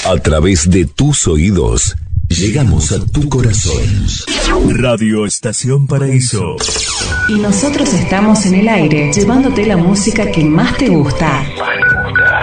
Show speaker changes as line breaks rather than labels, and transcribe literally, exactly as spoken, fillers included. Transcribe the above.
A través de tus oídos, llegamos a tu corazón.
Radio Estación Paraíso.
Y nosotros estamos en el aire, llevándote la música que más te gusta.